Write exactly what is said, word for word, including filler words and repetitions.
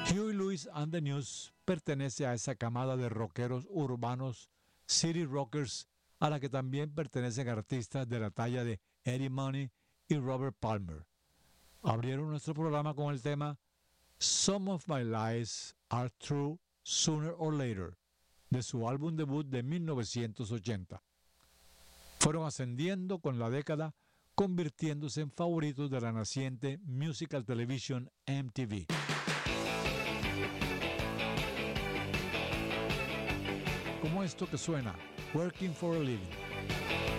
Huey Lewis and the News pertenece a esa camada de rockeros urbanos, city rockers, a la que también pertenecen artistas de la talla de Eddie Money y Robert Palmer. Abrieron nuestro programa con el tema Some of My Lies Are True Sooner or Later, de su álbum debut de mil novecientos ochenta. Fueron ascendiendo con la década, convirtiéndose en favoritos de la naciente Musical Television M T V. Como esto que suena, Working for a Living.